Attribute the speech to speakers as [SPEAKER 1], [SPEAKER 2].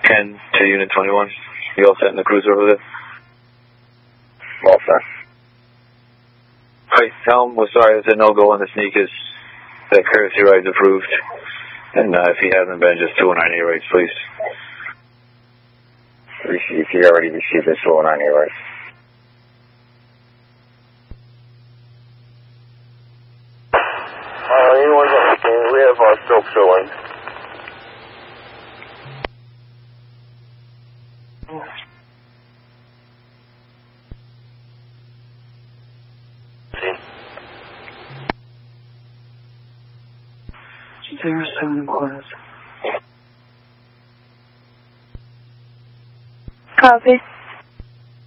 [SPEAKER 1] Ken to Unit 21. You all set in the cruiser over there?
[SPEAKER 2] All set.
[SPEAKER 1] Alright, tell him we're sorry there's a no-go on the sneakers. That courtesy ride's approved. And if he hasn't been, just 209A rights, please.
[SPEAKER 2] He already received his 209A rights. Anyone's on the scene. We have still filling.
[SPEAKER 3] Zero 7 quarters.
[SPEAKER 4] Copy.